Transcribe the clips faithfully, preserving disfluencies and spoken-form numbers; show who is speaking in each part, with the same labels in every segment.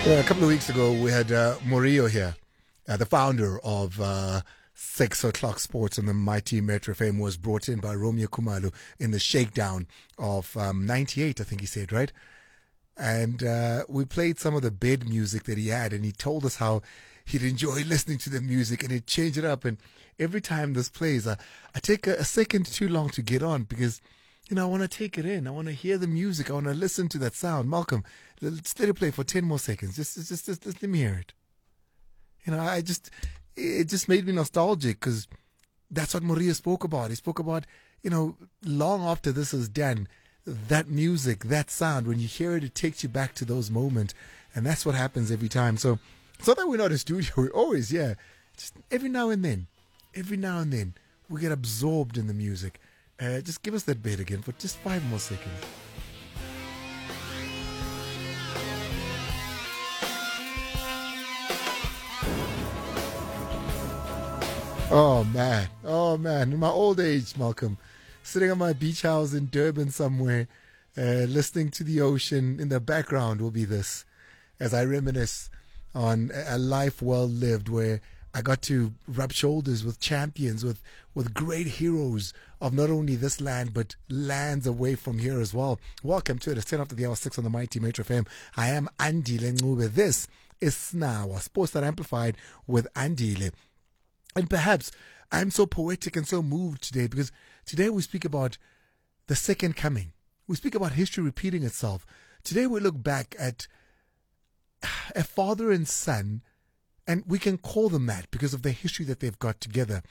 Speaker 1: Yeah, a couple of weeks ago, we had uh, Murillo here, uh, the founder of uh, Six O'Clock Sports on the Mighty Metro F M, was brought in by Romeo Khumalo in the shakedown of um, ninety-eight, I think he said, right? And uh, we played some of the bed music that he had, and he told us how he'd enjoy listening to the music and he'd change it up. And every time this plays, I, I take a, a second too long to get on because, you know, I want to take it in. I want to hear the music. I want to listen to that sound. Malcolm, let's let it play for ten more seconds. Just, just, just, just, just let me hear it. You know, I just, it just made me nostalgic because that's what Murillo spoke about. He spoke about, you know, long after this is done, that music, that sound, when you hear it, it takes you back to those moments. And that's what happens every time. So it's not that we're not in studio. We're always, yeah. Just every now and then, every now and then, we get absorbed in the music. Uh, just give us that bit again for just five more seconds. Oh man, oh man, in my old age, Malcolm, sitting on my beach house in Durban somewhere, uh, listening to the ocean in the background will be this, as I reminisce on a life well lived where I got to rub shoulders with champions, with, with great heroes of not only this land, but lands away from here as well. Welcome to it. It's ten after the hour, six on the Mighty Metro F M. I am Andile Ncube. This is Snawa, Sports That Amplified with Andile. And perhaps I'm so poetic and so moved today because today we speak about the second coming. We speak about history repeating itself. Today we look back at a father and son, and we can call them that because of the history that they've got together,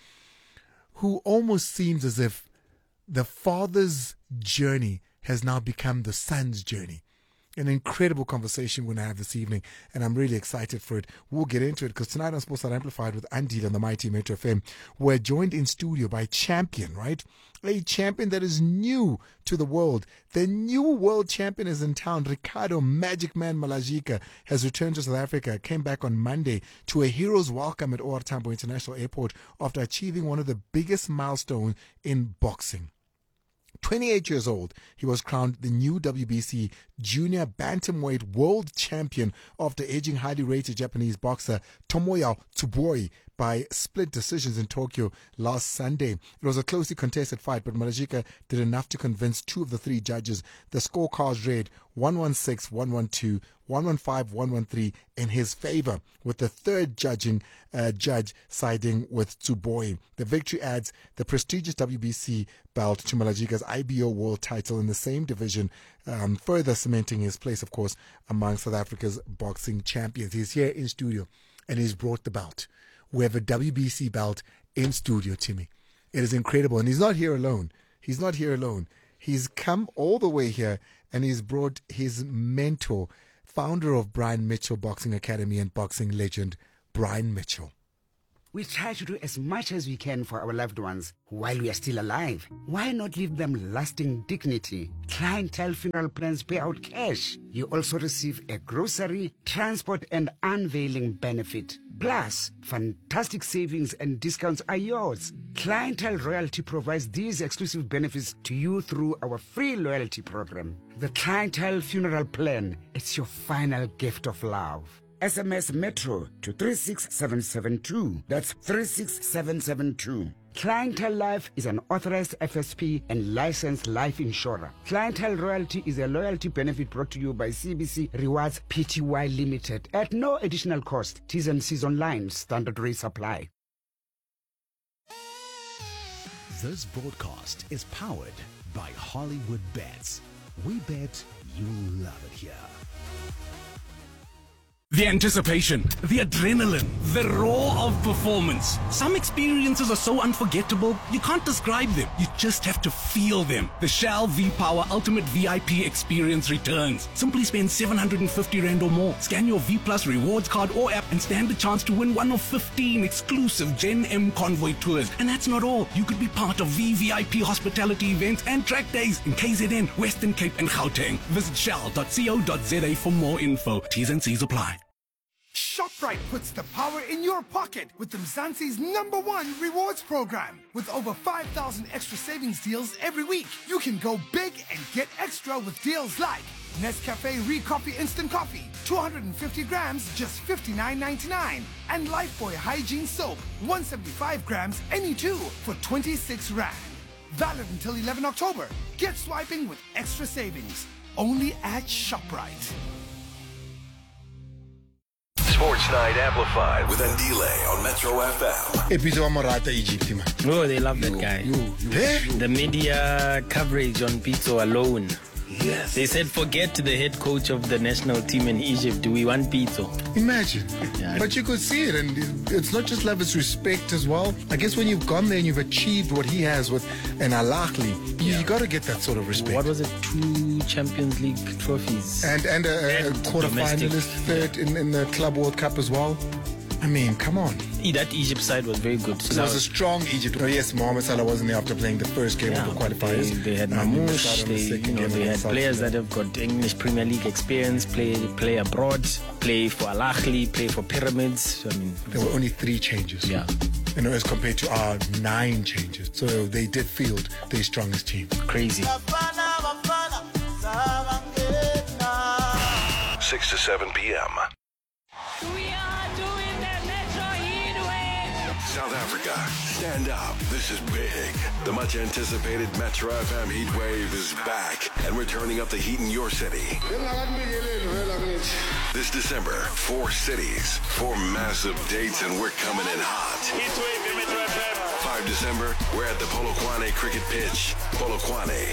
Speaker 1: who almost seems as if the father's journey has now become the son's journey. An incredible conversation we're going to have this evening, and I'm really excited for it. We'll get into it because tonight on Sports That Amplified with Andile on the Mighty Metro F M, we're joined in studio by champion, right? A champion that is new to the world. The new world champion is in town. Ricardo Magic Man Malajika has returned to South Africa, came back on Monday to a hero's welcome at O R Tambo International Airport after achieving one of the biggest milestones in boxing. twenty-eight years old, he was crowned the new W B C Junior Bantamweight World Champion after edging highly rated Japanese boxer Tomoya Tsuboi by split decisions in Tokyo last Sunday. It was a closely contested fight, but Malajika did enough to convince two of the three judges. The scorecards read one one six, one one two, one one five, one one three in his favor, with the third judging uh, judge siding with Tsuboi. The victory adds the prestigious W B C belt to Malajika's I B O world title in the same division, um, further cementing his place, of course, among South Africa's boxing champions. He's here in studio, and he's brought the belt. We have a W B C belt in studio, Timmy. It is incredible. And he's not here alone. He's not here alone. He's come all the way here, and he's brought his mentor, founder of Brian Mitchell Boxing Academy and boxing legend, Brian Mitchell.
Speaker 2: We try to do as much as we can for our loved ones while we are still alive. Why not leave them lasting dignity? Clientele funeral plans pay out cash. You also receive a grocery, transport, and unveiling benefit. Plus, fantastic savings and discounts are yours. Clientele Royalty provides these exclusive benefits to you through our free loyalty program. The Clientele Funeral Plan, it's your final gift of love. S M S Metro to three six seven seven two. That's three six seven seven two. Clientele Life is an authorized F S P and licensed life insurer. Clientele Royalty is a loyalty benefit brought to you by C B C Rewards Pty Limited at no additional cost. T's and C's online. Standard rates apply.
Speaker 3: This broadcast is powered by Hollywood Bets. We bet you'll love it here.
Speaker 4: The anticipation, the adrenaline, the roar of performance. Some experiences are so unforgettable, you can't describe them. You just have to feel them. The Shell V-Power Ultimate V I P experience returns. Simply spend seven hundred fifty rand or more. Scan your V Plus rewards card or app and stand a chance to win one of fifteen exclusive Gen M Convoy tours. And that's not all. You could be part of V V I P hospitality events and track days in K Z N, Western Cape and Gauteng. Visit shell dot co dot za for more info. T's and C's apply.
Speaker 5: ShopRite puts the power in your pocket with Mzansi's number one rewards program. With over five thousand extra savings deals every week, you can go big and get extra with deals like Nescafe Recoffee Instant Coffee, two hundred fifty grams, just fifty-nine ninety-nine. And Lifebuoy Hygiene Soap, one hundred seventy-five grams, any two, for twenty-six rand. Valid until eleventh October. Get swiping with extra savings. Only at ShopRite.
Speaker 6: Sports Night Amplified with Andile on Metro F M.
Speaker 1: Episode Morata Egypt, man.
Speaker 7: Oh, they love that guy.
Speaker 1: You, you, eh?
Speaker 7: The media coverage on Pizzo alone.
Speaker 1: Yes.
Speaker 7: They said, forget the head coach of the national team in Egypt. Do we want Pizzo?
Speaker 1: Imagine.
Speaker 7: Yeah.
Speaker 1: But you could see it, and it's not just love, it's respect as well. I guess when you've gone there and you've achieved what he has with an Al Ahly, you,
Speaker 7: Yeah.
Speaker 1: you got to get that sort of respect.
Speaker 7: What was it? Two Champions League trophies.
Speaker 1: And and a, a
Speaker 7: And
Speaker 1: quarterfinalist,
Speaker 7: domestic.
Speaker 1: third in, in the Club World Cup as well. I mean, come on.
Speaker 7: E- That Egypt side was very good.
Speaker 1: It was a strong Egypt. Oh, yes, Mohamed Salah wasn't there after playing the first game
Speaker 7: Yeah,
Speaker 1: of the qualifiers.
Speaker 7: They, they had
Speaker 1: Um, he missed
Speaker 7: Mamouche,
Speaker 1: out on the
Speaker 7: they,
Speaker 1: second
Speaker 7: you know,
Speaker 1: game
Speaker 7: they had
Speaker 1: against South
Speaker 7: players
Speaker 1: Sudan.
Speaker 7: that have got English Premier League experience, play play abroad, play for Al Ahly, play for Pyramids. I mean,
Speaker 1: There were only three changes.
Speaker 7: yeah,
Speaker 1: You know, as compared to our nine changes. So they did field their strongest team.
Speaker 7: crazy.
Speaker 6: six to seven p.m.
Speaker 8: We are doing the Metro Heatwave.
Speaker 6: South Africa, stand up. This is big. The much anticipated Metro F M Heat Wave is back, and we're turning up the heat in your city. This December, four cities, four massive dates, and we're coming in hot.
Speaker 9: Heat Wave in Metro F M.
Speaker 6: five December, we're at the Polokwane Cricket Pitch. Polokwane.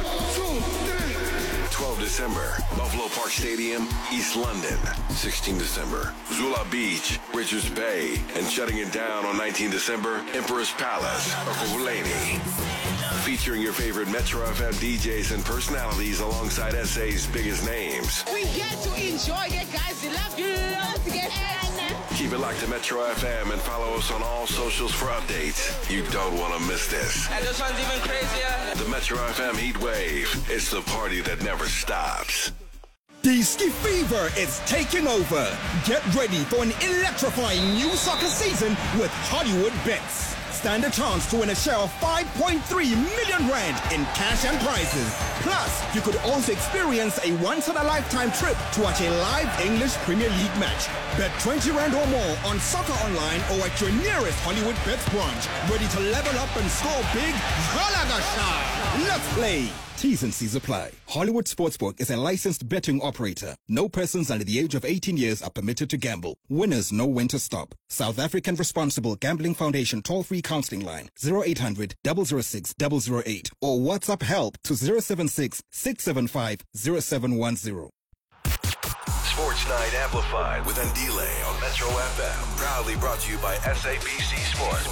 Speaker 6: twelve December, Buffalo Park Stadium, East London. sixteen December, Zula Beach, Richards Bay. And shutting it down on nineteenth December, Emperor's Palace, Ekurhuleni. Featuring your favorite Metro F M D Js and personalities alongside S A's biggest names.
Speaker 8: We get to enjoy it, guys. We love you. Love to get
Speaker 6: Keep it locked to Metro F M and follow us on all socials for updates. You don't want to miss this.
Speaker 8: And this one's even crazier.
Speaker 6: The Metro F M Heat Wave. It's the party that never stops.
Speaker 10: The Ski Fever is taking over. Get ready for an electrifying new soccer season with Hollywood Bets. Stand a chance to win a share of five point three million rand in cash and prizes. Plus, you could also experience a once-in-a-lifetime trip to watch a live English Premier League match. Bet twenty rand or more on soccer online or at your nearest Hollywood Bets branch. Ready to level up and score big? Zalagasha! Let's play! T's and C's apply. Hollywood Sportsbook is a licensed betting operator. No persons under the age of eighteen years are permitted to gamble. Winners know when to stop. South African Responsible Gambling Foundation toll-free counseling line zero eight hundred, double oh six, double oh eight or WhatsApp help to zero seven six, six seven five, zero seven one zero.
Speaker 6: Sports Night Amplified with Andile on Metro F M. Proudly brought to you by S A B C Sports.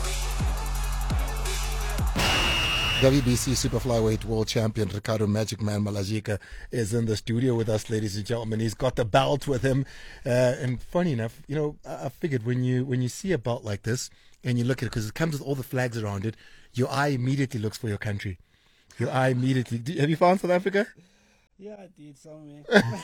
Speaker 1: W B C Super Flyweight World Champion Ricardo Magic Man Malajika is in the studio with us, ladies and gentlemen. He's got the belt with him, uh, and funny enough, you know, I, I figured when you when you see a belt like this and you look at it, because it comes with all the flags around it, your eye immediately looks for your country. Your eye immediately. Do, have you found South Africa?
Speaker 7: Yeah, I did somewhere.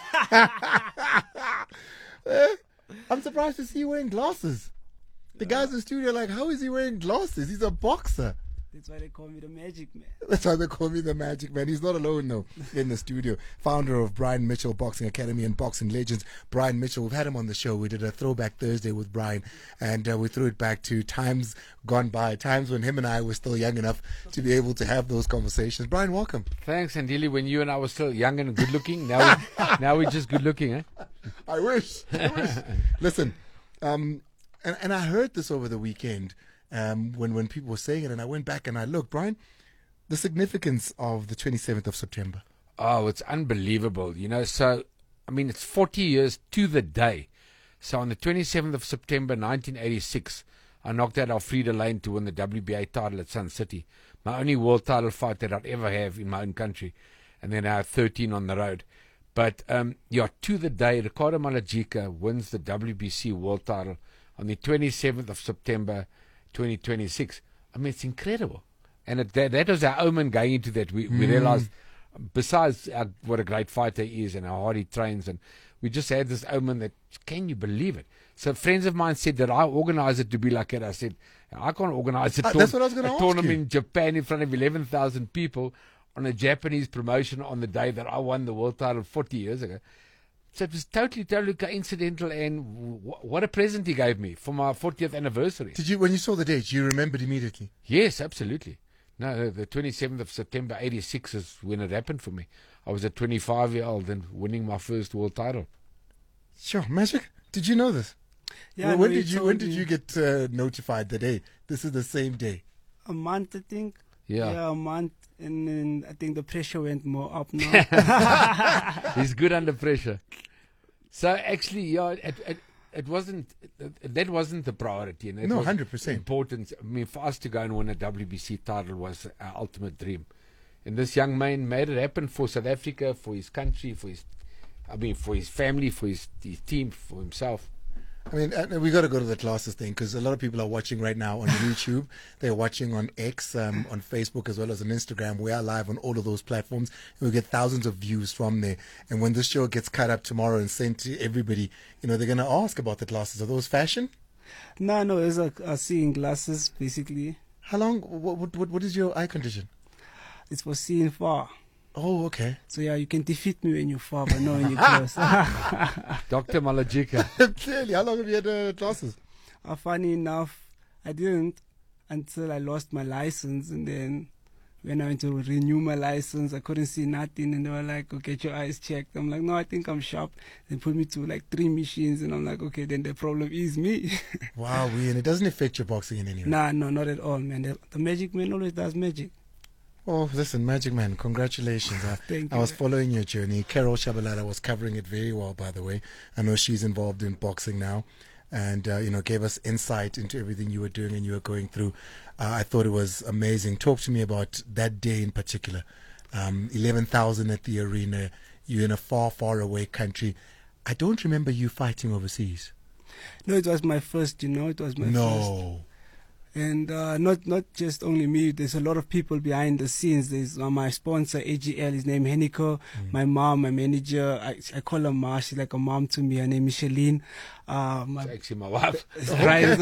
Speaker 1: Eh, I'm surprised to see you wearing glasses. The guys in the studio are like, how is he wearing glasses? He's a boxer.
Speaker 7: That's why they call me the Magic Man.
Speaker 1: That's why they call me the Magic Man. He's not alone, though, in the studio. Founder of Brian Mitchell Boxing Academy and Boxing Legends, Brian Mitchell. We've had him on the show. We did a Throwback Thursday with Brian, and uh, we threw it back to times gone by, times when him and I were still young enough to be able to have those conversations. Brian, welcome.
Speaker 11: Thanks, Andile. When you and I were still young and good looking, now we, now we're just good looking, eh?
Speaker 1: I wish. I wish. Listen, um, and, and I heard this over the weekend. Um, when, when people were saying it, and I went back and I looked, Brian, the significance of the twenty-seventh of September.
Speaker 11: Oh, it's unbelievable. You know, so, I mean, it's forty years to the day. So on the twenty-seventh of September, nineteen eighty-six, I knocked out Alfreda Lane to win the W B A title at Sun City. My only world title fight that I'd ever have in my own country. And then I had thirteen on the road. But, um, yeah, to the day, Ricardo Malajika wins the W B C world title on the twenty-seventh of September, twenty twenty-six. I mean, it's incredible. And it, that, that was our omen going into that. We, we
Speaker 1: Mm.
Speaker 11: realized, besides our, what a great fighter he is and how hard he trains, and we just had this omen that, can you believe it? So friends of mine said that I organize it to be like it. I said, I can't organize a,
Speaker 1: Ah,
Speaker 11: tour-
Speaker 1: that's what I was gonna
Speaker 11: a
Speaker 1: ask
Speaker 11: tournament
Speaker 1: you.
Speaker 11: in Japan in front of eleven thousand people. on a Japanese promotion on the day that I won the world title forty years ago. So it was totally, totally coincidental, and w- what a present he gave me for my fortieth anniversary.
Speaker 1: Did you, when you saw the date, you remembered immediately?
Speaker 11: Yes, absolutely. No, the twenty-seventh of September eighty-six is when it happened for me. I was a twenty-five-year-old and winning my first world title.
Speaker 1: Sure, Magic. Did you know this?
Speaker 9: Yeah.
Speaker 1: Well,
Speaker 9: no,
Speaker 1: when
Speaker 9: he
Speaker 1: did you
Speaker 9: told
Speaker 1: when did
Speaker 9: me
Speaker 1: you get uh, notified that hey, this is the same day?
Speaker 9: A month, I think.
Speaker 11: Yeah.
Speaker 9: Yeah, a month, and then I think the pressure went more up now.
Speaker 11: He's good under pressure. So actually, yeah, it, it, it wasn't, it, that wasn't the priority. And it
Speaker 1: No,
Speaker 11: was
Speaker 1: one hundred percent.
Speaker 11: important. I mean, for us to go and win a W B C title was our ultimate dream. And this young man made it happen for South Africa, for his country, for his, I mean, for his family, for his, his team, for himself.
Speaker 1: I mean, uh, we got to go to the classes thing because a lot of people are watching right now on YouTube. They're watching on X, um, on Facebook, as well as on Instagram. We are live on all of those platforms, and we get thousands of views from there. And when this show gets cut up tomorrow and sent to everybody, you know, they're going to ask about the glasses. Are those fashion?
Speaker 9: No, no, it's like uh, seeing glasses, basically.
Speaker 1: How long? What, what, what is your eye condition?
Speaker 9: It's for seeing far.
Speaker 1: Oh, okay.
Speaker 9: So yeah, you can defeat me when you're far, but not when you're close.
Speaker 11: Doctor Malajika.
Speaker 1: Clearly, how long have you had uh, glasses?
Speaker 9: Uh, funny enough, I didn't until I lost my license, and then when I went to renew my license, I couldn't see nothing, and they were like, "Okay, get your eyes checked." I'm like, "No, I think I'm sharp." They put me to like three machines, and I'm like, "Okay, then the problem is me."
Speaker 1: Wow, we and it doesn't affect your boxing in any way.
Speaker 9: Nah, no, not at all, man. The, the Magic Man always does magic.
Speaker 1: Oh, listen, Magic Man, congratulations. I,
Speaker 9: Thank
Speaker 1: I
Speaker 9: you.
Speaker 1: was following your journey. Carol Shabalala was covering it very well, by the way. I know she's involved in boxing now and, uh, you know, gave us insight into everything you were doing and you were going through. Uh, I thought it was amazing. Talk to me about that day in particular. Um, eleven thousand at the arena. You're in a far, far away country. I don't remember you fighting overseas.
Speaker 9: No, it was my first, you know, it was my
Speaker 1: no.
Speaker 9: first. No. And uh, not not just only me, there's a lot of people behind the scenes. There's uh, my sponsor, A G L, his name Heniko, mm. my mom, my manager, I, I call her Ma, she's like a mom to me, her name is Micheline. Uh, my,
Speaker 11: it's actually my wife.
Speaker 9: Brian's,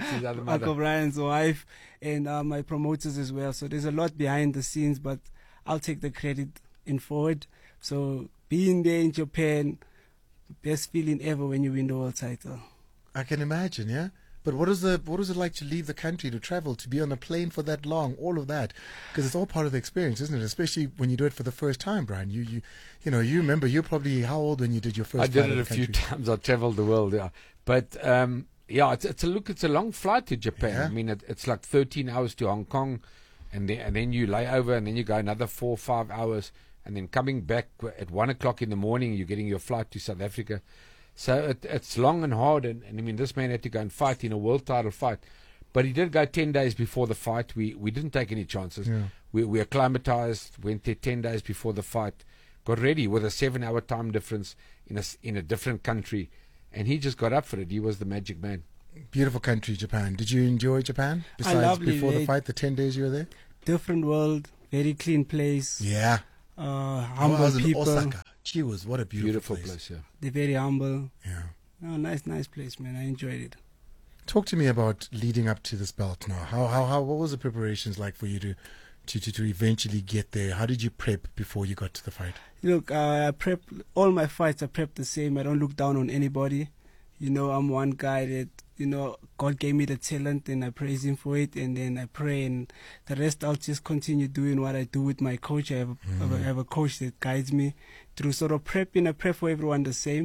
Speaker 9: Uncle Brian's wife, and uh, my promoters as well. So there's a lot behind the scenes, but I'll take the credit in forward. So being there in Japan, best feeling ever when you win the world title.
Speaker 1: I can imagine, yeah? But what is the what is it like to leave the country, to travel, to be on a plane for that long, all of that? Because it's all part of the experience, isn't it? Especially when you do it for the first time, Brian. You you you know, you remember you're probably how old when you did your first?
Speaker 11: I did
Speaker 1: flight
Speaker 11: it a few times. I travelled the world, yeah. But um, yeah, it's, it's a look. It's a long flight to Japan.
Speaker 1: Yeah.
Speaker 11: I mean, it, it's like thirteen hours to Hong Kong, and then and then you lay over, and then you go another four or five hours, and then coming back at one o'clock in the morning, you're getting your flight to South Africa. So it, it's long and hard, and, and I mean, this man had to go and fight in a world title fight. But he did go ten days before the fight. We we didn't take any chances.
Speaker 1: Yeah.
Speaker 11: We, we acclimatized, went there ten days before the fight, got ready with a seven-hour time difference in a, in a different country, and he just got up for it. He was the Magic Man.
Speaker 1: Beautiful country, Japan. Did you enjoy Japan? Besides
Speaker 9: lovely,
Speaker 1: before the
Speaker 9: mate.
Speaker 1: fight, the ten days you were there?
Speaker 9: Different world, very clean place.
Speaker 1: Yeah.
Speaker 9: Uh,
Speaker 1: I
Speaker 9: humble
Speaker 1: was in
Speaker 9: people.
Speaker 1: Osaka. Gee whiz, what a beautiful,
Speaker 11: Beautiful
Speaker 1: place.
Speaker 11: place, yeah.
Speaker 9: They're very humble.
Speaker 1: Yeah.
Speaker 9: Oh, nice, nice place, man. I enjoyed it.
Speaker 1: Talk to me about leading up to this belt now. How how how what was the preparations like for you to to to, to eventually get there? How did you prep before you got to the fight?
Speaker 9: Look, uh, I prep all my fights. I prep the same. I don't look down on anybody. You know, I'm one guy that, you know, God gave me the talent, and I praise Him for it, and then I pray, and the rest I'll just continue doing what I do with my coach. I have a, mm. I have a coach that guides me through sort of prepping. I prep for everyone the same.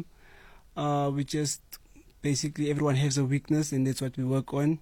Speaker 9: Uh, we just basically everyone has a weakness, and that's what we work on.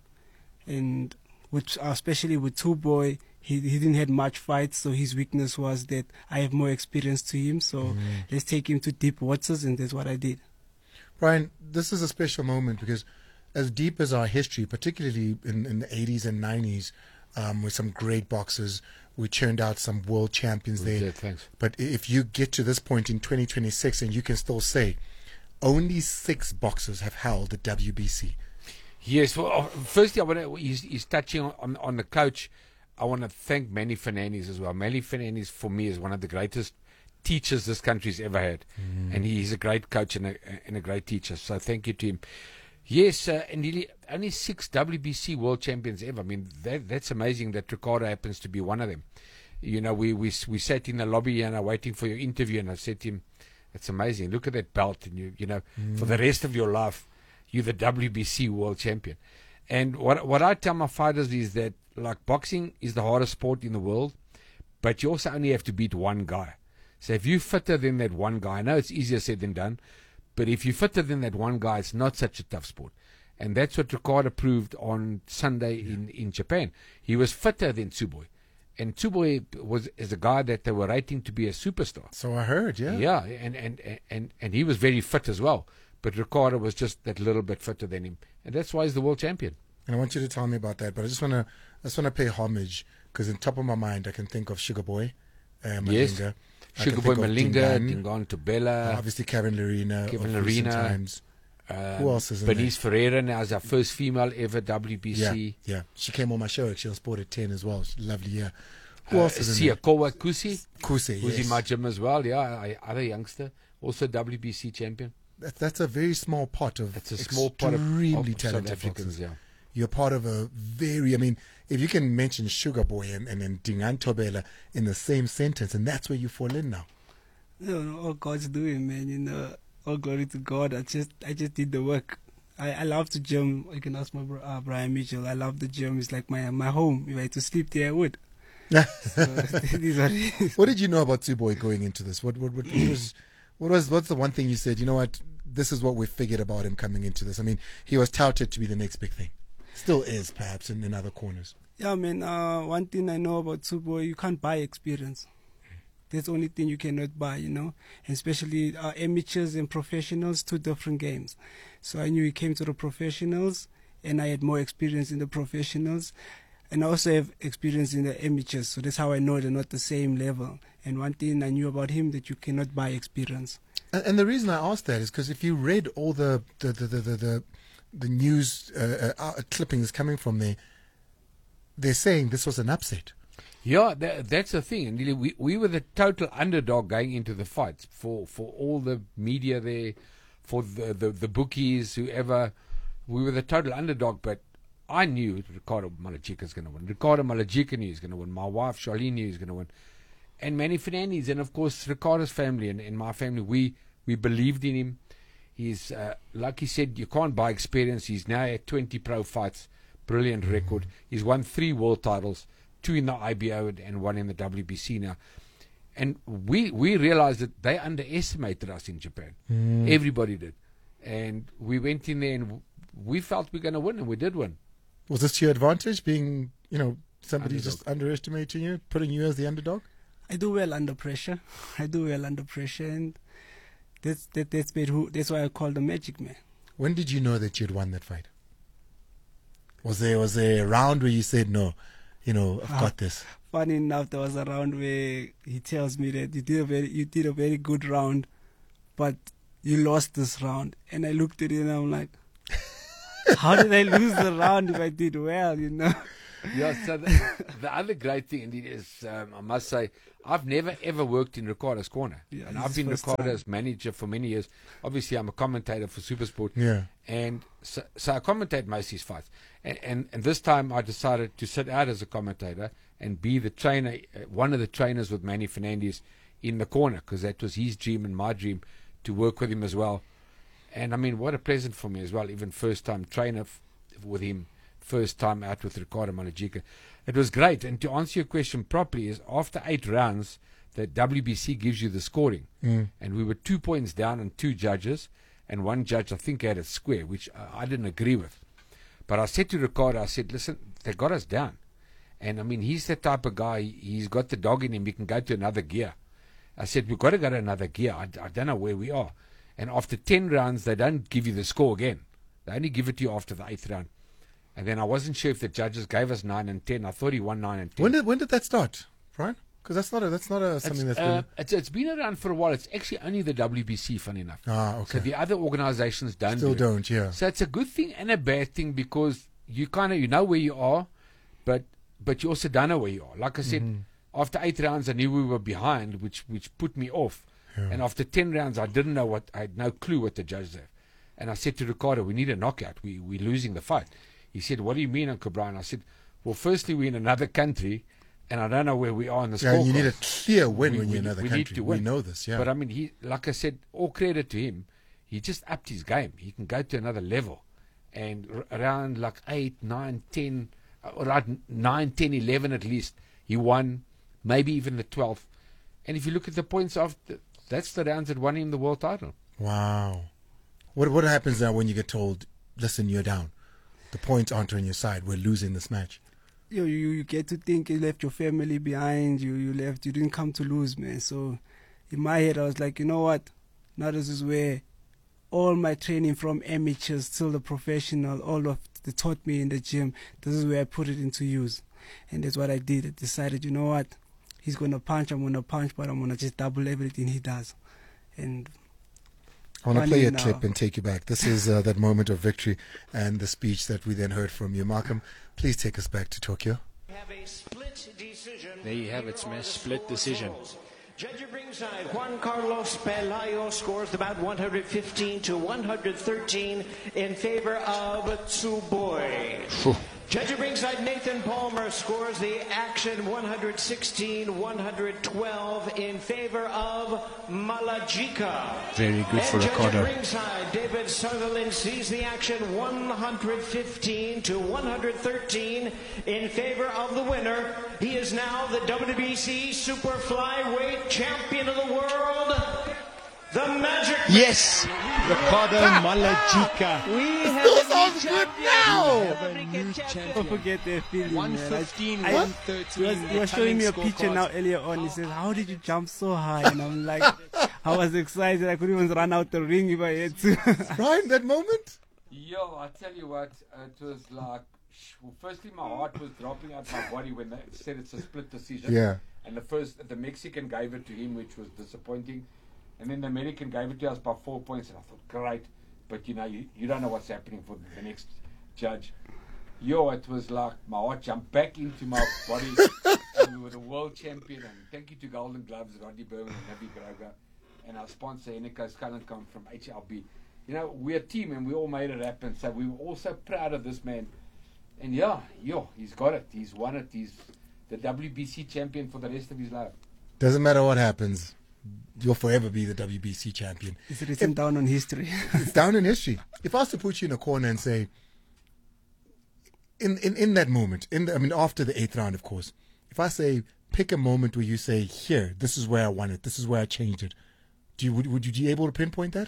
Speaker 9: And with, especially with Two Boy, he he didn't have much fights, so his weakness was that I have more experience to him. So mm. let's take him to deep waters, and that's what I did.
Speaker 1: Brian, this is a special moment because as deep as our history, particularly in, in the eighties and nineties, um, with some great boxers, we churned out some world champions
Speaker 11: We
Speaker 1: there.
Speaker 11: did, thanks.
Speaker 1: But if you get to this point in twenty twenty-six and you can still say, only six boxers have held the W B C.
Speaker 11: Yes, well, uh, firstly, I want to, he's, he's touching on, on the coach. I want to thank Manny Fernandes as well. Manny Fernandes, for me, is one of the greatest teachers this country's ever had. Mm. And he's a great coach and a, and a great teacher. So thank you to him. Yes, uh, and he, only six W B C world champions ever. I mean, that, that's amazing that Ricardo happens to be one of them. you know, we, we, we sat in the lobby and I'm waiting for your interview, and I said to him, it's amazing. Look at that belt, and you, you know, mm. for the rest of your life, you're the W B C world champion. And what what I tell my fighters is that, like, boxing is the hardest sport in the world, but you also only have to beat one guy. So if you're fitter than that one guy, I know it's easier said than done, but if you're fitter than that one guy, it's not such a tough sport. And that's what Ricardo proved on Sunday yeah. in, in Japan. He was fitter than Tsuboi. And Tsuboi was is a guy that they were rating to be a superstar.
Speaker 1: So I heard, yeah.
Speaker 11: Yeah, and, and, and, and he was very fit as well. But Ricardo was just that little bit fitter than him. And that's why he's the world champion.
Speaker 1: And I want you to tell me about that. But I just want to I just want to pay homage, because in top of my mind, I can think of Sugar Boy, uh, Malinga.
Speaker 11: Yes, Sugar Boy Malinga, Dingaan Tobela.
Speaker 1: Uh, obviously Kevin Lerena.
Speaker 11: Kevin Lerena.
Speaker 1: Um, Who else is in
Speaker 11: Bernice there? Ferreira now is our first female ever W B C.
Speaker 1: Yeah, yeah. She came on my show actually on Sport at ten as well. She's lovely, yeah. Who
Speaker 11: uh,
Speaker 1: else is in
Speaker 11: Sia
Speaker 1: there?
Speaker 11: Kowa Kusi.
Speaker 1: Kusi,
Speaker 11: Who's
Speaker 1: yes.
Speaker 11: in my gym as well, yeah. I, other youngster, also W B C champion.
Speaker 1: That, that's a very small pot of
Speaker 11: It's a small pot of,
Speaker 1: extremely
Speaker 11: of
Speaker 1: talented
Speaker 11: South Africans,
Speaker 1: boxers.
Speaker 11: yeah.
Speaker 1: You're part of a very, I mean, if you can mention Sugar Boy and, and then Dingaan Tobela in the same sentence, and that's where you fall in now.
Speaker 9: No, no, all God's doing, man. You know, all glory to God. I just, I just did the work. I, I love the gym. You can ask my bro, uh, Brian Mitchell. I love the gym. It's like my my home. If I had to sleep there, I would. So, it is what it is.
Speaker 1: What did you know about Tsuboi going into this? What what what, what was what was what's the one thing you said? You know what? This is what we figured about him coming into this. I mean, he was touted to be the next big thing. Still is, perhaps, in, in other corners.
Speaker 9: Yeah, man. Uh, one thing I know about Tsuboi, you can't buy experience. That's the only thing you cannot buy, you know, and especially uh, amateurs and professionals, two different games. So I knew he came to the professionals, and I had more experience in the professionals, and I also have experience in the amateurs. So that's how I know they're not the same level. And one thing I knew about him, that you cannot buy experience.
Speaker 1: And, and the reason I asked that is because if you read all the the the the, the, the, the news uh, uh, clippings coming from there, they're saying this was an upset.
Speaker 11: Yeah, that, that's the thing. And we we were the total underdog going into the fights for, for all the media there, for the, the, the bookies, whoever. We were the total underdog, but I knew Ricardo Malagika was going to win. Ricardo Malagika knew he was going to win. My wife, Charlene, knew he was going to win. And Manny Fernandes, and of course Ricardo's family and, and my family, we, we believed in him. He's, uh, like he said, you can't buy experience. He's now at twenty pro fights, brilliant record. He's won three world titles. Two in the I B O and one in the W B C now. And we we realized that they underestimated us in Japan. Mm. Everybody did. And we went in there and we felt we were going to win, and we did win.
Speaker 1: Was this to your advantage, being, you know, somebody underdog. Just underestimating you, putting you as the underdog?
Speaker 9: I do well under pressure. I do well under pressure, and that's, that, that's, made who, that's why I call the Magic Man.
Speaker 1: When did you know that you'd won that fight? Was there, was there a round where you said, no, you know, I've got this?
Speaker 9: Funny enough, there was a round where he tells me that you did a very, you did a very good round, but you lost this round. And I looked at it and I'm like, how did I lose the round if I did well, you know?
Speaker 11: Yeah, so the, the other great thing indeed is, um, I must say, I've never ever worked in Ricardo's corner. Yeah, and I've been Ricardo's time. manager for many years. Obviously, I'm a commentator for Supersport.
Speaker 1: Yeah.
Speaker 11: And so, so I commentate most of his fights. And, and, and this time I decided to sit out as a commentator and be the trainer, uh, one of the trainers with Manny Fernandes in the corner, because that was his dream and my dream to work with him as well. And I mean, what a pleasant for me as well, even first time trainer f- with him. First time out with Ricardo Malagika. It was great. And to answer your question properly, is after eight rounds, the W B C gives you the scoring.
Speaker 1: Mm.
Speaker 11: And we were two points down on two judges, and one judge, I think, had it square, which I, I didn't agree with. But I said to Ricardo, I said, listen, they got us down. And I mean, he's the type of guy, he's got the dog in him, he can go to another gear. I said, we've got to go to another gear. I, I don't know where we are. And after ten rounds, they don't give you the score again. They only give it to you after the eighth round. And then I wasn't sure if the judges gave us nine and ten. I thought he won nine and ten.
Speaker 1: When did when did that start, Brian? Because that's not a, that's not a, something
Speaker 11: it's,
Speaker 1: that's
Speaker 11: uh,
Speaker 1: been...
Speaker 11: it's it's been around for a while. It's actually only the W B C, funny enough.
Speaker 1: Ah, okay.
Speaker 11: So the other organizations don't.
Speaker 1: Still
Speaker 11: do it.
Speaker 1: don't, yeah.
Speaker 11: So it's a good thing and a bad thing, because you kind of you know where you are, but but you also don't know where you are. Like I said, mm-hmm. after eight rounds, I knew we were behind, which which put me off. Yeah. And after ten rounds, I didn't know what I had no clue what the judges have. And I said to Ricardo, we need a knockout. We we're losing the fight. He said, what do you mean, Uncle Brian? I said, well, firstly, we're in another country. And I don't know where we are in the
Speaker 1: Yeah,
Speaker 11: scorecard.
Speaker 1: you need a clear win
Speaker 11: we,
Speaker 1: when you're
Speaker 11: we,
Speaker 1: in another
Speaker 11: we
Speaker 1: country.
Speaker 11: Need to win.
Speaker 1: We know this, yeah.
Speaker 11: But I mean, he, like I said, all credit to him. He just upped his game. He can go to another level. And r- around like eight, nine, ten, uh, around nine, ten, eleven at least, he won, maybe even the twelfth. And if you look at the points of, the, that's the rounds that won him the world title.
Speaker 1: Wow. What what happens now when you get told, listen, you're down? The points aren't on your side. We're losing this match.
Speaker 9: You, you you get to think you left your family behind. You you left. You didn't come to lose, man. So in my head, I was like, you know what? Now this is where all my training from amateurs till the professional, all of they taught me in the gym. This is where I put it into use, and that's what I did. I decided, you know what? He's gonna punch. I'm gonna punch, but I'm gonna just double everything he does. And
Speaker 1: I want to play a
Speaker 9: now.
Speaker 1: clip and take you back. This is uh, that moment of victory and the speech that we then heard from you. Malcolm, please take us back to Tokyo.
Speaker 7: There you have it, Smash. Split decision.
Speaker 12: Judge at ringside, Juan Carlos Pelayo scores about one fifteen to one thirteen in favor of Tsuboi. Judge at ringside, Nathan Palmer scores the action one sixteen one twelve in favor of Malajika.
Speaker 7: Very good
Speaker 12: and
Speaker 7: for
Speaker 12: judge
Speaker 7: Ricardo.
Speaker 12: at ringside, David Sutherland sees the action one fifteen to one thirteen in favor of the winner. He is now the W B C Super Flyweight Champion of the world, the Magic Man.
Speaker 13: Yes, Ricardo Malajika.
Speaker 12: We have
Speaker 1: This
Speaker 12: a
Speaker 1: sounds
Speaker 12: new
Speaker 1: good
Speaker 12: champion.
Speaker 1: now.
Speaker 13: We have a new
Speaker 9: don't
Speaker 13: champion.
Speaker 9: forget their feeling, man.
Speaker 13: one fifteen,
Speaker 9: I- I-
Speaker 13: one
Speaker 9: He
Speaker 13: thirteen.
Speaker 9: was, he was showing me a picture now earlier on. He says, "How did you jump so high?" And I'm like, I was excited. I couldn't even run out the ring if I had to.
Speaker 1: Right, that moment?
Speaker 11: Yo, I tell you what, it was like, sh- well, firstly, my heart was dropping out my body when they said it's a split decision.
Speaker 1: Yeah.
Speaker 11: And the first, the Mexican gave it to him, which was disappointing. And then the American gave it to us by four points, and I thought, great. But, you know, you, you don't know what's happening for the next judge. Yo, it was like my heart jumped back into my body. And we were the world champion. And thank you to Golden Gloves, Rodney Berman and Navi Groga. And our sponsor, Eneco Skullencomb from H L B. You know, we're a team, and we all made it happen. So we were all so proud of this man. And yeah, yo, he's got it. He's won it. He's the W B C champion for the rest of his life.
Speaker 1: Doesn't matter what happens. You'll forever be the W B C champion.
Speaker 9: It's written
Speaker 1: If-
Speaker 9: down on history.
Speaker 1: It's down in history. If I was to put you in a corner and say, in, in, in that moment, in the, I mean, after the eighth round, of course, if I say, pick a moment where you say, here, this is where I won it, this is where I changed it, do you, would, would you be able to pinpoint that?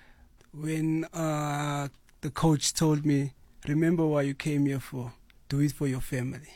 Speaker 9: When uh, the coach told me, remember what you came here for, do it for your family.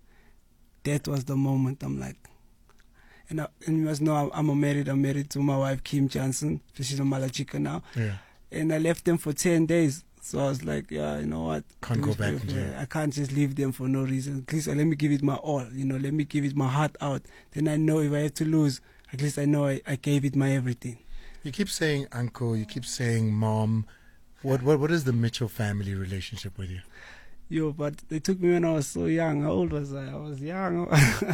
Speaker 9: That was the moment. I'm like, and, I, and you must know I'm, I'm a married, I'm married to my wife, Kim Johnson. She's a Malajika now.
Speaker 1: Yeah.
Speaker 9: And I left them for ten days. So I was like, yeah, you know what?
Speaker 1: Can't
Speaker 9: Do
Speaker 1: go
Speaker 9: it for
Speaker 1: back
Speaker 9: your
Speaker 1: into
Speaker 9: family.
Speaker 1: it.
Speaker 9: I can't just leave them for no reason. At least let me give it my all, you know, let me give it my heart out. Then I know if I have to lose, at least I know I, I gave it my everything.
Speaker 1: You keep saying uncle, you keep saying mom. What, what, what is the Mitchell family relationship with you?
Speaker 9: Yo, but they took me when I was so young. How old was I? I was young.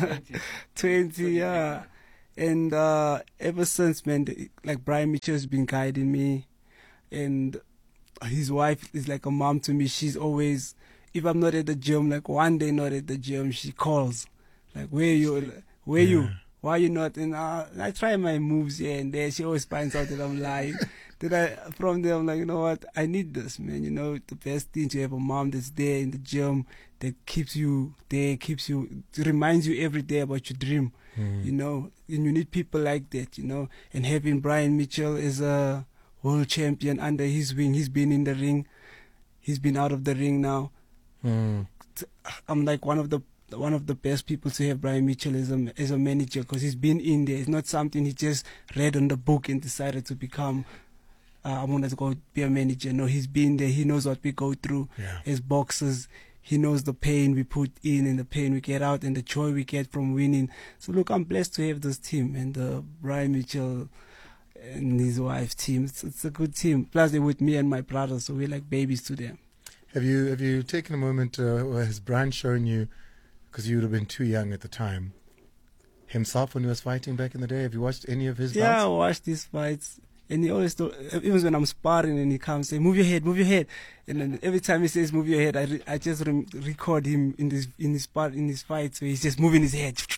Speaker 9: twenty, yeah. And uh, ever since, man, the, like Brian Mitchell's been guiding me. And his wife is like a mom to me. She's always, if I'm not at the gym, like one day not at the gym, she calls. Like, where you? Where
Speaker 1: Yeah.
Speaker 9: you? Why you not? And uh, I try my moves here and there. She always finds out that I'm lying. Then I, from there, I'm like, you know what? I need this, man. You know, the best thing to have a mom that's there in the gym, that keeps you there, keeps you, reminds you every day about your dream.
Speaker 1: Mm.
Speaker 9: You know, and you need people like that, you know. And having Brian Mitchell as a world champion under his wing, he's been in the ring, he's been out of the ring now.
Speaker 1: Mm.
Speaker 9: I'm like one of the one of the best people to have Brian Mitchell as a, as a manager, because he's been in there. It's not something he just read on the book and decided to become, uh, I want to go be a manager. No, he's been there. He knows what we go through
Speaker 1: Yeah.
Speaker 9: as boxers. He knows the pain we put in and the pain we get out and the joy we get from winning. So look, I'm blessed to have this team, and uh, Brian Mitchell and his wife team. It's, it's a good team. Plus they're with me and my brother, so we're like babies to them.
Speaker 1: Have you have you taken a moment, uh, or has Brian shown you, because you would have been too young at the time, himself when he was fighting back in the day? Have you watched any of his
Speaker 9: Yeah, I
Speaker 1: fights?
Speaker 9: watched these fights. And he always told, even when I'm sparring and he comes say, move your head, move your head. And then every time he says, move your head, I, re- I just re- record him in this, in his part, in his fights where he's just moving his head.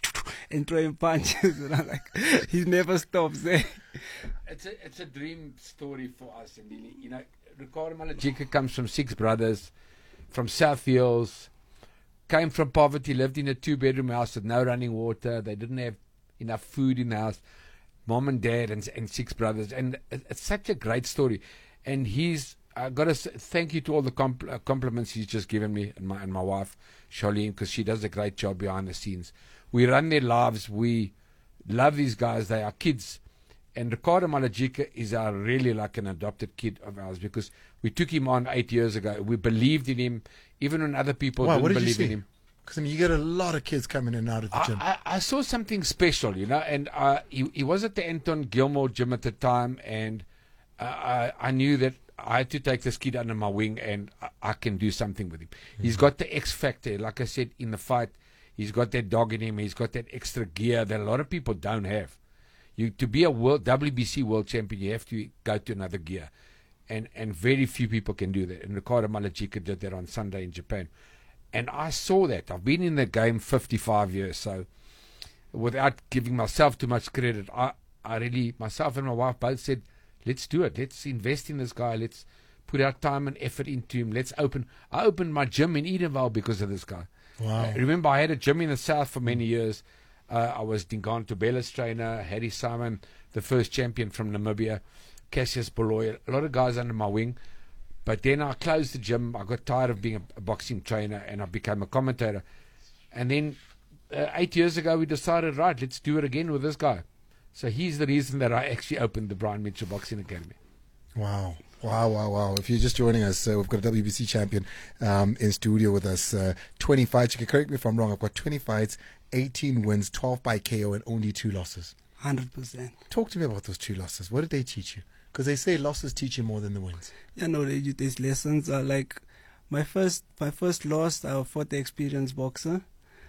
Speaker 9: and throwing punches. And I'm like, he never stops there.
Speaker 11: It's a it's a dream story for us, and you know, Ricardo Malajika comes from six brothers, from South Hills, came from poverty, lived in a two-bedroom house with no running water. They didn't have enough food in the house. Mom and dad and, and six brothers, and it's such a great story. And he's I got to thank you to all the compl- uh, compliments he's just given me and my and my wife Charlene, because she does a great job behind the scenes. We run their lives. We love these guys. They are kids. And Ricardo Malajika is our really like an adopted kid of ours, because we took him on eight years ago. We believed in him, even when other people
Speaker 1: wow,
Speaker 11: didn't
Speaker 1: what did
Speaker 11: believe
Speaker 1: you see?
Speaker 11: in him.
Speaker 1: Because I mean, you get a lot of kids coming in and out of the gym.
Speaker 11: I, I, I saw something special, you know, and uh, he, he was at the Anton Gilmore gym at the time, and uh, I, I knew that I had to take this kid under my wing, and I, I can do something with him. Mm-hmm. He's got the X factor, like I said, in the fight. He's got that dog in him. He's got that extra gear that a lot of people don't have. You to be a world W B C world champion, you have to go to another gear, and and very few people can do that. And Ricardo Malajika did that on Sunday in Japan. And I saw that. I've been in the game fifty-five years, so without giving myself too much credit, I, I really, myself and my wife both said, let's do it. Let's invest in this guy. Let's put our time and effort into him. Let's open. I opened my gym in Edenvale because of this guy.
Speaker 1: Wow.
Speaker 11: Uh, remember, I had a gym in the south for many years. Uh, I was Dingaan Bella's trainer, Harry Simon, the first champion from Namibia, Cassius Boloy, a lot of guys under my wing. But then I closed the gym. I got tired of being a, a boxing trainer, and I became a commentator. And then uh, eight years ago, we decided, right, let's do it again with this guy. So he's the reason that I actually opened the Brian Mitchell Boxing Academy.
Speaker 1: Wow. Wow, wow, wow. If you're just joining us, uh, we've got a W B C champion um, in studio with us. Uh, twenty fights. You can correct me if I'm wrong. I've got twenty fights, eighteen wins, twelve by K O, and only two losses.
Speaker 9: one hundred percent.
Speaker 1: Talk to me about those two losses. What did they teach you? Because they say losses teach you more than the wins.
Speaker 9: Yeah, no, they do these lessons. Are like my first, my first loss. I fought the experienced boxer,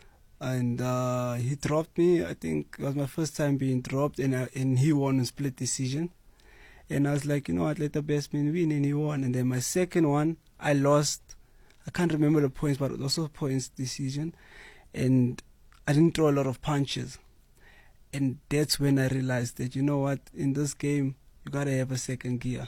Speaker 9: and uh, he dropped me. I think it was my first time being dropped, and I, and he won a split decision. And I was like, you know what, let the best man win, and he won. And then my second one, I lost. I can't remember the points, but it was also points decision, and I didn't throw a lot of punches. And that's when I realized that, you know what, in this game, you gotta have a second gear.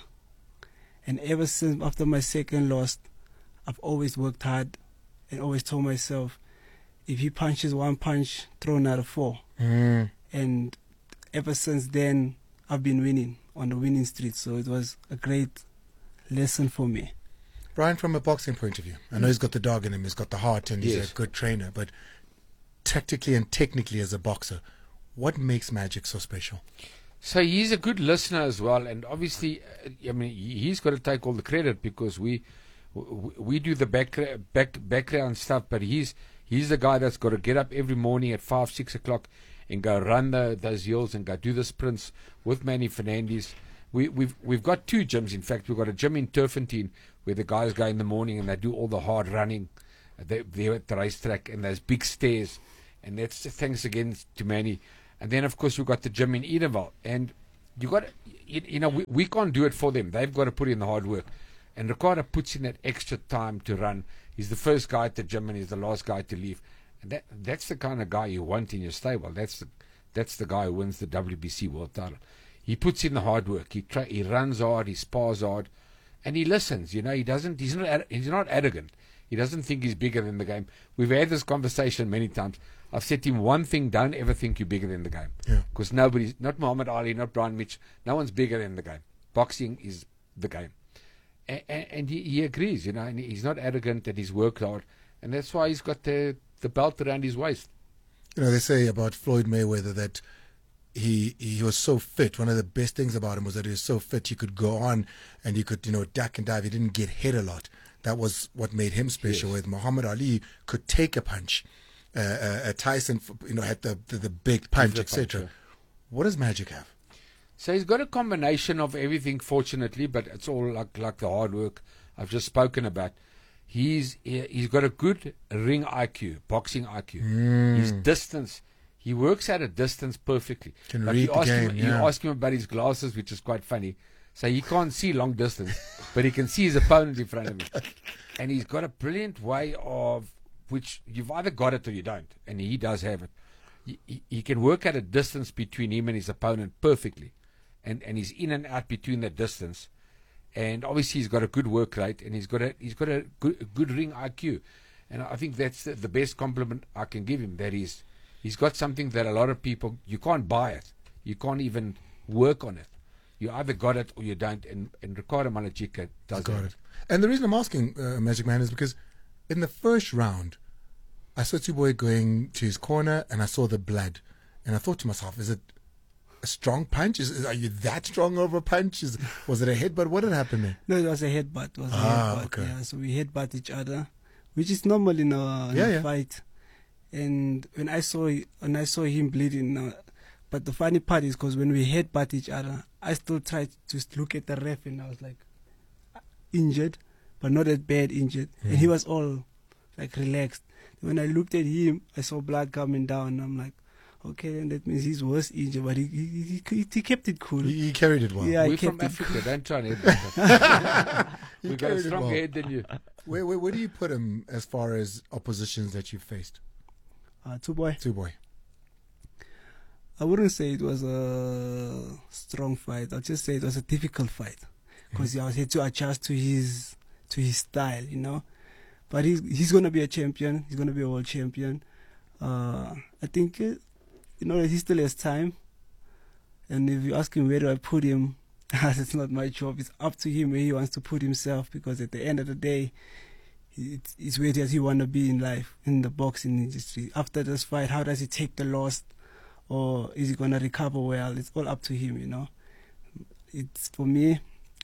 Speaker 9: And ever since after my second loss, I've always worked hard and always told myself, if he punches one punch, throw another four.
Speaker 1: Mm.
Speaker 9: And ever since then, I've been winning on the winning streak. So it was a great lesson for me.
Speaker 1: Brian, from a boxing point of view, I know he's got the dog in him, he's got the heart, and he's
Speaker 11: Yes.
Speaker 1: a good trainer, but tactically and technically as a boxer, what makes Magic so special?
Speaker 11: So he's a good listener as well, and obviously, uh, I mean, he- he's got to take all the credit, because we w- we do the back, back background stuff, but he's he's the guy that's got to get up every morning at five, six o'clock and go run the, those hills and go do the sprints with Manny Fernandez. We, we've we've got two gyms. In fact, we've got a gym in Turfentine where the guys go in the morning and they do all the hard running. They, they're at the racetrack, and there's big stairs, and that's thanks again to Manny. And then, of course, we've got the gym in Edenvale. And you got, you, you know, we, we can't do it for them. They've got to put in the hard work. And Ricardo puts in that extra time to run. He's the first guy at the gym, and he's the last guy to leave. And that that's the kind of guy you want in your stable. That's the, that's the guy who wins the W B C world title. He puts in the hard work. He tra- he runs hard. He spars hard, and he listens. You know, he doesn't. He's not. Ar- he's not arrogant. He doesn't think he's bigger than the game. We've had this conversation many times. I've said to him one thing: don't ever think you're bigger than the game.
Speaker 1: Yeah.
Speaker 11: Because nobody's, not Muhammad Ali, not Brian Mitchell, no one's bigger than the game. Boxing is the game, and, and, and he, he agrees. You know, and he's not arrogant, and he's worked hard, and that's why he's got the the belt around his waist.
Speaker 1: You know, they say about Floyd Mayweather that he he was so fit. One of the best things about him was that he was so fit. He could go on and he could, you know, duck and dive. He didn't get hit a lot. That was what made him special.
Speaker 11: Yes.
Speaker 1: With Muhammad Ali could take a punch. Uh, uh, Tyson, you know, had the the, the big punch,
Speaker 11: The
Speaker 1: et cetera.
Speaker 11: punch,
Speaker 1: What does Magic have?
Speaker 11: So he's got a combination of everything, fortunately, but it's all like like the hard work I've just spoken about. He's he's got a good ring I Q, boxing I Q.
Speaker 1: Mm.
Speaker 11: His distance, he works at a distance perfectly.
Speaker 1: Can
Speaker 11: like
Speaker 1: read
Speaker 11: you
Speaker 1: the
Speaker 11: ask
Speaker 1: game,
Speaker 11: him,
Speaker 1: yeah.
Speaker 11: You ask him about his glasses, which is quite funny. So he can't see long distance, but he can see his opponent in front of him. And he's got a brilliant way of, which you've either got it or you don't, and he does have it. he, he, he can work at a distance between him and his opponent perfectly. And, and he's in and out between that distance. And obviously he's got a good work rate, and he's got a he's got a good, a good ring I Q. And I think that's the, the best compliment I can give him, that he's, he's got something that a lot of people, you can't buy it. You can't even work on it. You either got it or you don't. And, and Ricardo Malajika does
Speaker 1: got
Speaker 11: have
Speaker 1: it. And the reason I'm asking, uh, Magic Man, is because in the first round, I saw Tsuboi going to his corner, and I saw the blood. And I thought to myself, is it a strong punch? Is, is Are you that strong over a punch? Is, was it a headbutt? What had happened there?
Speaker 9: No, it was a headbutt. It was a
Speaker 1: ah,
Speaker 9: headbutt.
Speaker 1: okay.
Speaker 9: Yeah, so we headbutt each other, which is normal in a, in
Speaker 1: yeah,
Speaker 9: a
Speaker 1: yeah.
Speaker 9: fight. And when I saw when I saw him bleeding, uh, but the funny part is because when we headbutt each other, I still tried to look at the ref, and I was like, injured, but not that bad injured.
Speaker 1: Mm.
Speaker 9: And he was all like relaxed. When I looked at him, I saw blood coming down. And I'm like, okay, then that means he's worse injured, but he he, he, he kept it cool.
Speaker 1: He, he carried it well.
Speaker 9: Yeah,
Speaker 11: We're
Speaker 9: he kept
Speaker 11: from
Speaker 9: it
Speaker 11: Africa,
Speaker 9: cool.
Speaker 11: don't try and headbutt.
Speaker 1: He
Speaker 11: We've got a
Speaker 1: carried it
Speaker 11: stronger
Speaker 1: well.
Speaker 11: head than you.
Speaker 1: Where, where, where do you put him as far as oppositions that you faced?
Speaker 9: Uh, Tsuboi.
Speaker 1: Tsuboi.
Speaker 9: I wouldn't say it was a strong fight. I'll just say it was a difficult fight because mm-hmm. I had to adjust to his to his style, you know. But he's he's gonna be a champion. He's gonna be a world champion. Uh, I think uh, you know he still has time. And if you ask him where do I put him, it's not my job. It's up to him where he wants to put himself, because at the end of the day, it's, it's where does he want to be in life, in the boxing industry. After this fight, how does he take the loss? Or is he going to recover well? It's all up to him, you know. It's for me,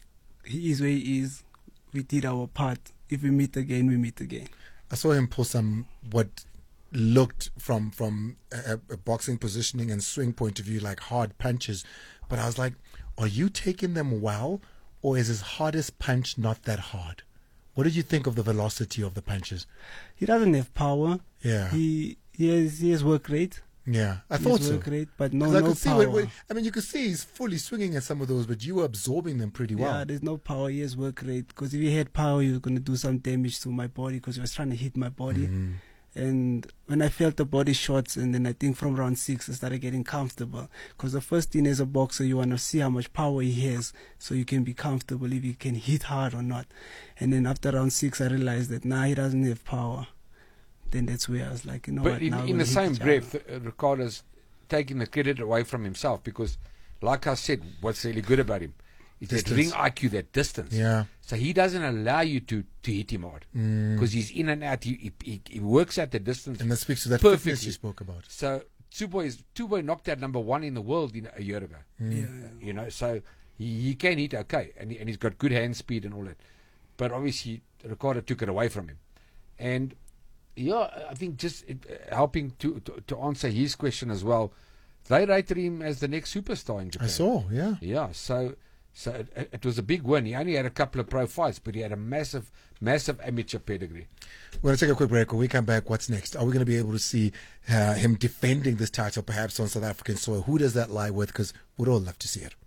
Speaker 9: he is where he is. We did our part. If we meet again, we meet again.
Speaker 1: I saw him pull some what looked from from a, a boxing positioning and swing point of view like hard punches, but I was like, are you taking them well, or is his hardest punch not that hard? What did you think of the velocity of the punches?
Speaker 9: He doesn't have power.
Speaker 1: Yeah.
Speaker 9: He he has, he has work rate.
Speaker 1: Yeah, I
Speaker 9: He
Speaker 1: thought
Speaker 9: has
Speaker 1: so.
Speaker 9: work rate, but no,
Speaker 1: 'Cause I
Speaker 9: no
Speaker 1: could see
Speaker 9: power.
Speaker 1: when, when, I mean, you could see he's fully swinging at some of those, but you were absorbing them pretty well.
Speaker 9: Yeah, there's no power. He has work rate. Because if he had power, he was going to do some damage to my body, because he was trying to hit my body.
Speaker 1: Mm.
Speaker 9: And when I felt the body shots, and then I think from round six, I started getting comfortable. Because the first thing as a boxer, you want to see how much power he has, so you can be comfortable if he can hit hard or not. And then after round six, I realized that now nah, he doesn't have power. Then that's where I was like, you know
Speaker 11: but
Speaker 9: what?
Speaker 11: in,
Speaker 9: now
Speaker 11: in
Speaker 9: we'll
Speaker 11: the
Speaker 9: hit
Speaker 11: same
Speaker 9: each
Speaker 11: breath,
Speaker 9: other.
Speaker 11: uh, Ricardo's taking the credit away from himself, because, like I said, what's really good about him is that
Speaker 1: Distance.
Speaker 11: ring I Q, that distance.
Speaker 1: Yeah.
Speaker 11: So he doesn't allow you to, to hit him hard, because
Speaker 1: Mm.
Speaker 11: he's in and out. He, he, he, he works out the distance.
Speaker 1: And that speaks to that
Speaker 11: perfectly.
Speaker 1: fitness you spoke about.
Speaker 11: So Tsuboi is Tsuboi knocked out number one in the world in, a year ago.
Speaker 1: Mm.
Speaker 9: Yeah.
Speaker 11: You know, so he, he can hit okay, and he, and he's got good hand speed and all that. But obviously, Ricardo took it away from him, and yeah, I think just it, uh, helping to, to to answer his question as well. They rated him as the next superstar in Japan.
Speaker 1: I saw, yeah.
Speaker 11: Yeah, so so it, it was a big win. He only had a couple of pro fights, but he had a massive, massive amateur pedigree.
Speaker 1: We're going to take a quick break. When we come back, what's next? Are we going to be able to see uh, him defending this title perhaps on South African soil? Who does that lie with? Because we'd all love to see it.